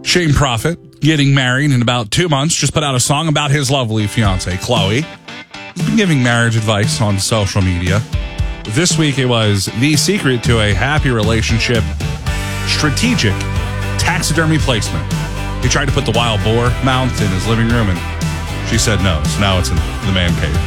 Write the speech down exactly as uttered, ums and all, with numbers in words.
Shane Prophet, getting married in about two months, just put out a song about his lovely fiancée, Chloe. He's been giving marriage advice on social media. This week it was the secret to a happy relationship, strategic taxidermy placement. He tried to put the wild boar mount in his living room, and she said no, so now it's in the man cave.